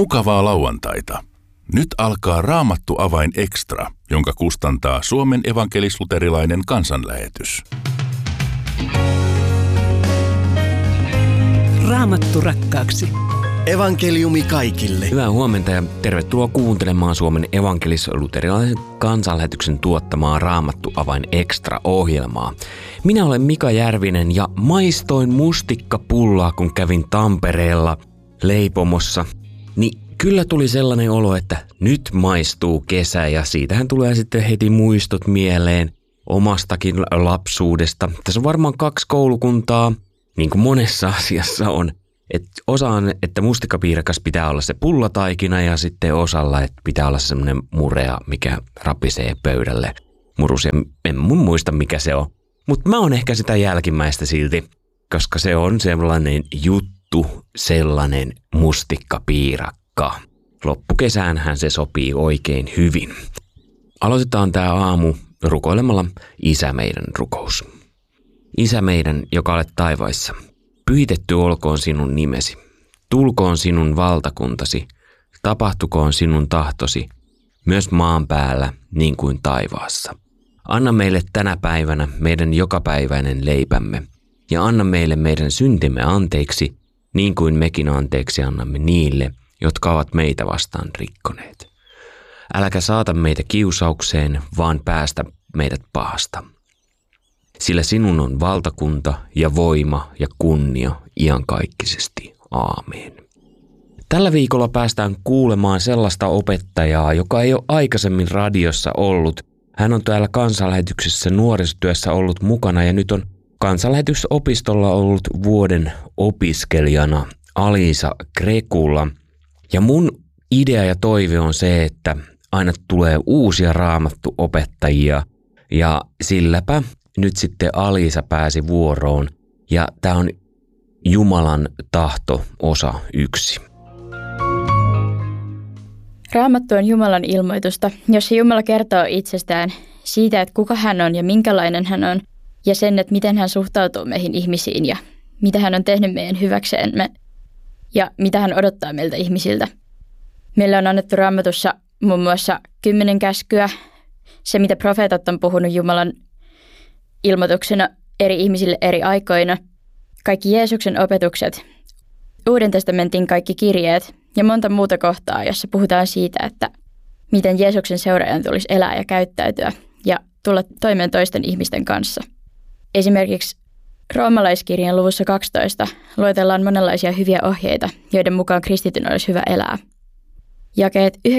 Mukavaa lauantaita. Nyt alkaa Raamattu Avain Extra, jonka kustantaa Suomen evankelis-luterilainen kansanlähetys. Raamattu rakkaaksi. Evankeliumi kaikille. Hyvää huomenta ja tervetuloa kuuntelemaan Suomen evankelis-luterilaisen kansanlähetyksen tuottamaa Raamattu Avain Extra-ohjelmaa. Minä olen Mika Järvinen ja maistoin mustikkapullaa, kun kävin Tampereella leipomossa. Niin kyllä tuli sellainen olo, että nyt maistuu kesä ja siitähän tulee sitten heti muistot mieleen omastakin lapsuudesta. Tässä on varmaan 2 koulukuntaa, niin kuin monessa asiassa on. Osa on, että mustikkapiirakas pitää olla se pullataikina ja sitten osalla, että pitää olla semmoinen murea, mikä rapisee pöydälle. Murusia, en muista mikä se on. Mutta mä oon ehkä sitä jälkimmäistä silti, koska se on sellainen juttu, sellainen mustikkapiirakka. Loppukesäänhän se sopii oikein hyvin. Aloitetaan tää aamu rukoilemalla Isä meidän rukous. Isä meidän, joka olet taivaissa. Pyhitetty olkoon sinun nimesi, tulkoon sinun valtakuntasi, tapahtukoon sinun tahtosi, myös maan päällä niin kuin taivaassa. Anna meille tänä päivänä meidän jokapäiväinen leipämme, ja anna meille meidän syntimme anteeksi, niin kuin mekin anteeksi annamme niille, jotka ovat meitä vastaan rikkoneet. Äläkä saata meitä kiusaukseen, vaan päästä meidät pahasta. Sillä sinun on valtakunta ja voima ja kunnia iankaikkisesti. Aamen. Tällä viikolla päästään kuulemaan sellaista opettajaa, joka ei ole aikaisemmin radiossa ollut. Hän on täällä kansanlähetyksessä nuorisotyössä ollut mukana ja nyt on kansanlähetysopistolla ollut vuoden opiskelijana Alisa Krekula. Ja mun idea ja toive on se, että aina tulee uusia raamattuopettajia ja silläpä nyt sitten Alisa pääsi vuoroon ja tämä on Jumalan tahto osa 1. Raamattu on Jumalan ilmoitusta, jossa Jumala kertoo itsestään siitä, että kuka hän on ja minkälainen hän on ja sen, että miten hän suhtautuu meihin ihmisiin ja mitä hän on tehnyt meidän hyväksemme ja mitä hän odottaa meiltä ihmisiltä. Meillä on annettu Raamatussa muun muassa 10 käskyä, se mitä profeetat on puhunut Jumalan ilmoituksena eri ihmisille eri aikoina, kaikki Jeesuksen opetukset, Uuden testamentin kaikki kirjeet ja monta muuta kohtaa, jossa puhutaan siitä, että miten Jeesuksen seuraajan tulisi elää ja käyttäytyä ja tulla toimeen toisten ihmisten kanssa. Esimerkiksi Roomalaiskirjan luvussa 12 luetellaan monenlaisia hyviä ohjeita, joiden mukaan kristityn olisi hyvä elää. Jakeet 9-18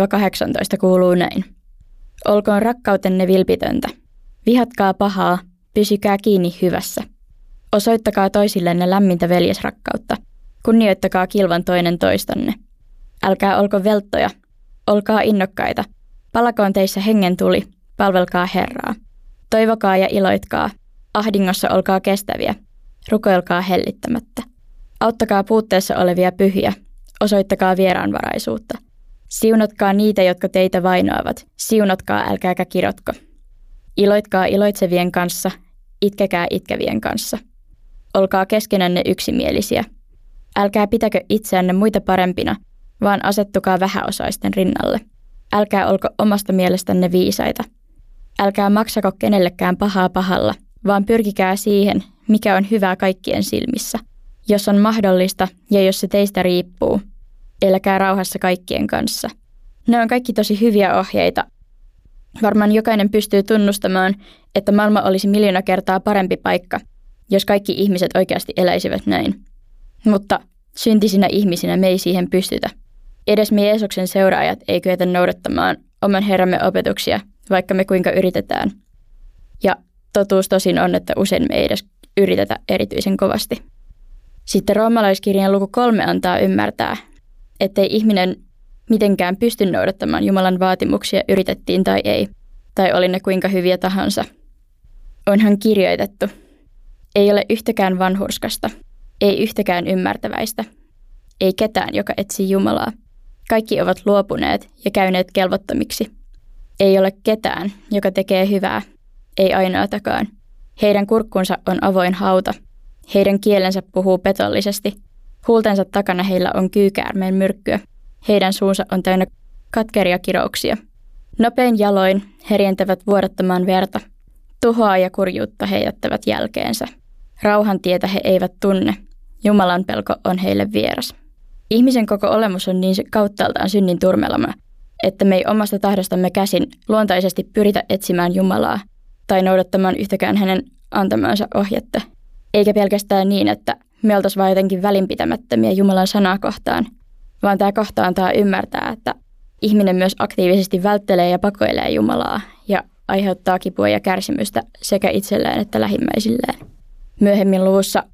kuuluu näin. Olkoon rakkautenne vilpitöntä. Vihatkaa pahaa, pysykää kiinni hyvässä. Osoittakaa toisillenne lämmintä veljesrakkautta. Kunnioittakaa kilvan toinen toistanne. Älkää olko velttoja, olkaa innokkaita. Palakoon teissä hengen tuli, palvelkaa Herraa. Toivokaa ja iloitkaa. Ahdingossa olkaa kestäviä. Rukoilkaa hellittämättä. Auttakaa puutteessa olevia pyhiä. Osoittakaa vieraanvaraisuutta. Siunatkaa niitä, jotka teitä vainoavat. Siunatkaa, älkääkä kirotko. Iloitkaa iloitsevien kanssa, itkekää itkevien kanssa. Olkaa keskenänne yksimielisiä. Älkää pitäkö itseänne muita parempina, vaan asettukaa vähäosaisten rinnalle. Älkää olko omasta mielestänne viisaita. Älkää maksako kenellekään pahaa pahalla, vaan pyrkikää siihen, mikä on hyvää kaikkien silmissä. Jos on mahdollista ja jos se teistä riippuu, eläkää rauhassa kaikkien kanssa. Ne on kaikki tosi hyviä ohjeita. Varmaan jokainen pystyy tunnustamaan, että maailma olisi 1,000,000 kertaa parempi paikka, jos kaikki ihmiset oikeasti eläisivät näin. Mutta syntisinä ihmisinä me ei siihen pystytä. Edes me Jeesuksen seuraajat ei kyetä noudattamaan oman Herramme opetuksia, vaikka me kuinka yritetään. Ja totuus tosin on, että usein me ei edes yritetä erityisen kovasti. Sitten Roomalaiskirjan luku 3 antaa ymmärtää, ettei ihminen mitenkään pysty noudattamaan Jumalan vaatimuksia, yritettiin tai ei, tai oli ne kuinka hyviä tahansa. Onhan kirjoitettu. Ei ole yhtäkään vanhurskasta, ei yhtäkään ymmärtäväistä, ei ketään, joka etsii Jumalaa. Kaikki ovat luopuneet ja käyneet kelvottomiksi. Ei ole ketään, joka tekee hyvää, ei ainoatakaan. Heidän kurkkunsa on avoin hauta. Heidän kielensä puhuu petollisesti. Huultensa takana heillä on kyykäärmeen myrkkyä. heidän suunsa on täynnä katkeria kirouksia. Nopein jaloin he rientävät vuodattamaan verta. Tuhoa ja kurjuutta he jättävät jälkeensä. Rauhan tietä he eivät tunne. Jumalan pelko on heille vieras. Ihmisen koko olemus on niin kauttaaltaan synnin turmelama, että me ei omasta tahdostamme käsin luontaisesti pyritä etsimään Jumalaa tai noudattamaan yhtäkään hänen antamaansa ohjetta. Eikä pelkästään niin, että me oltaisiin vaan jotenkin välinpitämättömiä Jumalan sanaa kohtaan, vaan tämä kohta antaa ymmärtää, että ihminen myös aktiivisesti välttelee ja pakoilee Jumalaa ja aiheuttaa kipua ja kärsimystä sekä itselleen että lähimmäisilleen. Myöhemmin luvussa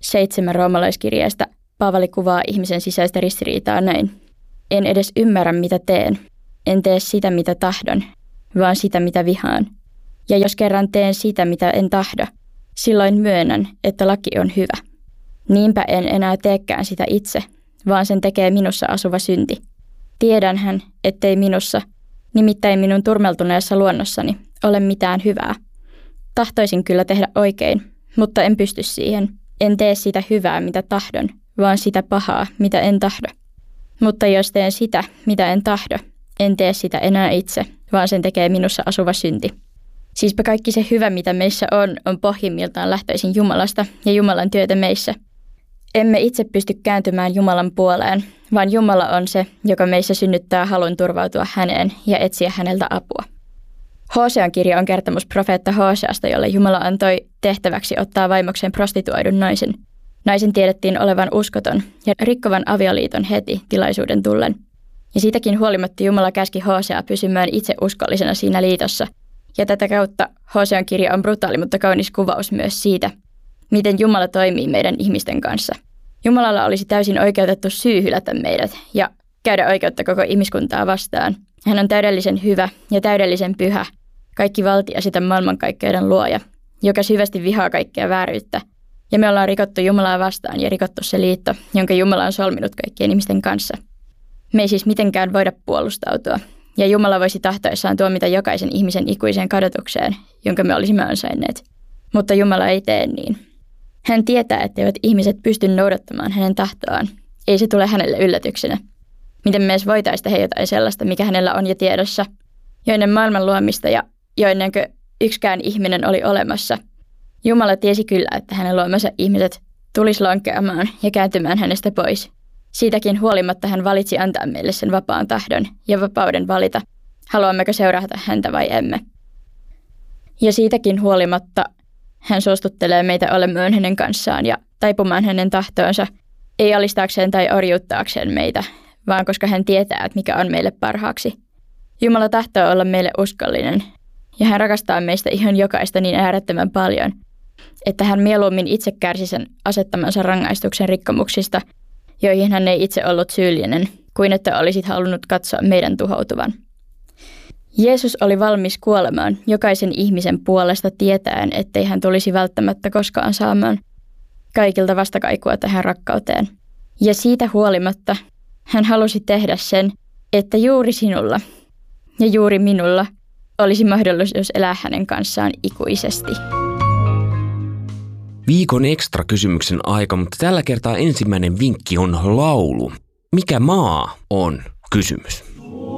7 roomalaiskirjeestä Paavali kuvaa ihmisen sisäistä ristiriitaa näin. En edes ymmärrä, mitä teen. En tee sitä, mitä tahdon, vaan sitä, mitä vihaan. Ja jos kerran teen sitä, mitä en tahdo, silloin myönnän, että laki on hyvä. Niinpä en enää teekään sitä itse, vaan sen tekee minussa asuva synti. Tiedänhän, ettei minussa, nimittäin minun turmeltuneessa luonnossani, ole mitään hyvää. Tahtoisin kyllä tehdä oikein, mutta en pysty siihen. En tee sitä hyvää, mitä tahdon, vaan sitä pahaa, mitä en tahdo. Mutta jos teen sitä, mitä en tahdo, en tee sitä enää itse, vaan sen tekee minussa asuva synti. Siispä kaikki se hyvä, mitä meissä on pohjimmiltaan lähtöisin Jumalasta ja Jumalan työtä meissä. Emme itse pysty kääntymään Jumalan puoleen, vaan Jumala on se, joka meissä synnyttää halun turvautua häneen ja etsiä häneltä apua. Hosean kirja on kertomus profeetta Hoseasta, jolle Jumala antoi tehtäväksi ottaa vaimokseen prostituoidun naisen. Naisen tiedettiin olevan uskoton ja rikkovan avioliiton heti tilaisuuden tullen. Ja siitäkin huolimatta Jumala käski Hoseaa pysymään itse uskollisena siinä liitossa. Ja tätä kautta Hosean kirja on brutaali, mutta kaunis kuvaus myös siitä, miten Jumala toimii meidän ihmisten kanssa. Jumalalla olisi täysin oikeutettu syy hylätä meidät ja käydä oikeutta koko ihmiskuntaa vastaan. Hän on täydellisen hyvä ja täydellisen pyhä, kaikki valtia sitä maailmankaikkeuden luoja, joka syvästi vihaa kaikkea vääryyttä. Ja me ollaan rikottu Jumalaa vastaan ja rikottu se liitto, jonka Jumala on solminut kaikkien ihmisten kanssa. Me ei siis mitenkään voida puolustautua. Ja Jumala voisi tahtoissaan tuomita jokaisen ihmisen ikuiseen kadotukseen, jonka me olisimme ansainneet. Mutta Jumala ei tee niin. Hän tietää, etteivät ihmiset pysty noudattamaan hänen tahtoaan. Ei se tule hänelle yllätyksenä. Miten me edes voitaisiin tehdä jotain sellaista, mikä hänellä on jo tiedossa, jo ennen maailman luomista ja jo ennen kuin yksikään ihminen oli olemassa. Jumala tiesi kyllä, että hänen luomansa ihmiset tulisi lankeamaan ja kääntymään hänestä pois. Siitäkin huolimatta hän valitsi antaa meille sen vapaan tahdon ja vapauden valita, haluammeko seurata häntä vai emme. Ja siitäkin huolimatta hän suostuttelee meitä olemaan hänen kanssaan ja taipumaan hänen tahtoonsa, ei alistaakseen tai orjuuttaakseen meitä, vaan koska hän tietää, että mikä on meille parhaaksi. Jumala tahtoo olla meille uskollinen, ja hän rakastaa meistä ihan jokaista niin äärettömän paljon, että hän mieluummin itse kärsi sen asettamansa rangaistuksen rikkomuksista, joihin hän ei itse ollut syyllinen, kuin että olisit halunnut katsoa meidän tuhoutuvan. Jeesus oli valmis kuolemaan jokaisen ihmisen puolesta tietäen, ettei hän tulisi välttämättä koskaan saamaan kaikilta vastakaikua tähän rakkauteen. Ja siitä huolimatta hän halusi tehdä sen, että juuri sinulla ja juuri minulla olisi mahdollisuus elää hänen kanssaan ikuisesti. Viikon ekstra kysymyksen aika, mutta tällä kertaa ensimmäinen vinkki on laulu. Mikä maa on kysymys?